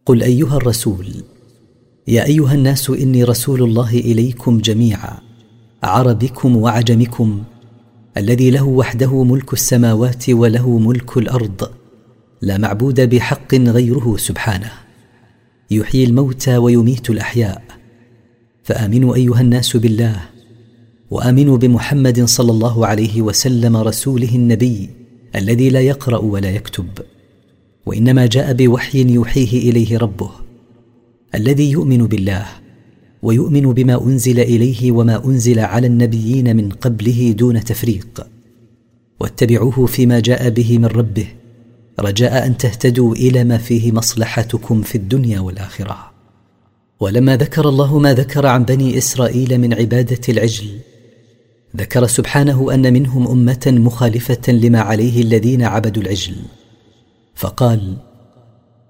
قل أيها الرسول: يا أيها الناس إني رسول الله إليكم جميعا، عربكم وعجمكم، الذي له وحده ملك السماوات وله ملك الأرض، لا معبود بحق غيره سبحانه، يحيي الموتى ويميت الأحياء. فآمنوا أيها الناس بالله، وآمنوا بمحمد صلى الله عليه وسلم رسوله النبي الذي لا يقرأ ولا يكتب، وإنما جاء بوحي يوحيه إليه ربه، الذي يؤمن بالله ويؤمن بما أنزل إليه وما أنزل على النبيين من قبله دون تفريق، واتبعوه فيما جاء به من ربه رجاء أن تهتدوا إلى ما فيه مصلحتكم في الدنيا والآخرة. ولما ذكر الله ما ذكر عن بني إسرائيل من عبادة العجل، ذكر سبحانه أن منهم أمة مخالفة لما عليه الذين عبدوا العجل، فقال: